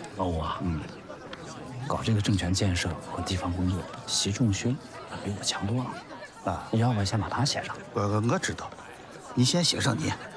老吴啊，搞这个政权建设和地方工作，习仲勋比我强多了。啊，你要不先把他写上？ 我知道，你先写上你，